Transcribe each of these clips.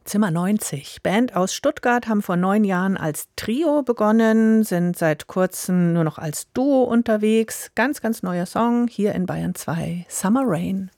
Zimmer 90. Band aus Stuttgart, haben vor 9 Jahren als Trio begonnen, sind seit kurzem nur noch als Duo unterwegs. Ganz, ganz neuer Song hier in Bayern 2, Summer Rain.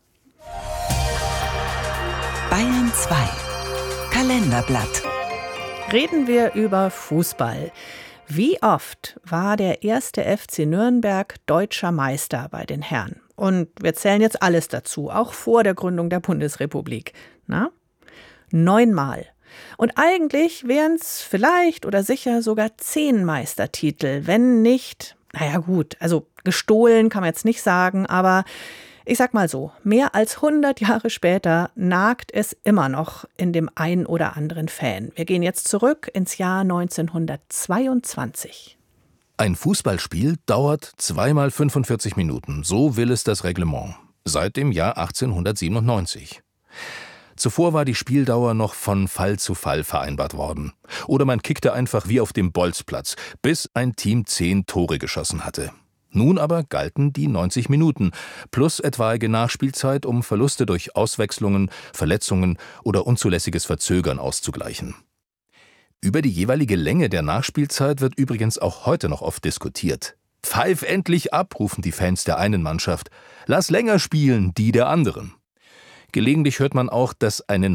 Bayern 2 Kalenderblatt. Reden wir über Fußball. Wie oft war der erste FC Nürnberg deutscher Meister bei den Herren? Und wir zählen jetzt alles dazu, auch vor der Gründung der Bundesrepublik. 9 Mal. Und eigentlich wären es vielleicht oder sicher sogar 10 Meistertitel, wenn nicht, also gestohlen kann man jetzt nicht sagen, aber ich sag mal so, mehr als 100 Jahre später nagt es immer noch in dem ein oder anderen Fan. Wir gehen jetzt zurück ins Jahr 1922. Ein Fußballspiel dauert 2 mal 45 Minuten, so will es das Reglement, seit dem Jahr 1897. Zuvor war die Spieldauer noch von Fall zu Fall vereinbart worden. Oder man kickte einfach wie auf dem Bolzplatz, bis ein Team 10 Tore geschossen hatte. Nun aber galten die 90 Minuten, plus etwaige Nachspielzeit, um Verluste durch Auswechslungen, Verletzungen oder unzulässiges Verzögern auszugleichen. Über die jeweilige Länge der Nachspielzeit wird übrigens auch heute noch oft diskutiert. »Pfeif endlich ab«, rufen die Fans der einen Mannschaft. »Lass länger spielen, die der anderen.« Gelegentlich hört man auch, dass eine